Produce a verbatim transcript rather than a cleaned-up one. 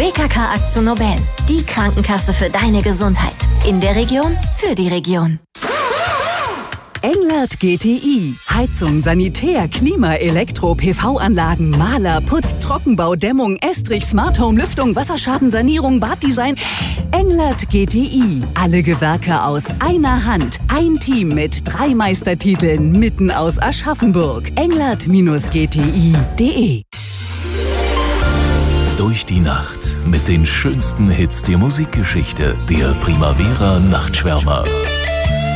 W K K Aktion Nobel. Die Krankenkasse für deine Gesundheit. In der Region, für die Region. Englert G T I. Heizung, Sanitär, Klima, Elektro, P V-Anlagen, Maler, Putz, Trockenbau, Dämmung, Estrich, Smart Home, Lüftung, Wasserschadensanierung, Baddesign. Englert G T I. Alle Gewerke aus einer Hand. Ein Team mit drei Meistertiteln mitten aus Aschaffenburg. englert G T I punkt de. Durch die Nacht mit den schönsten Hits der Musikgeschichte. Der Primavera Nachtschwärmer.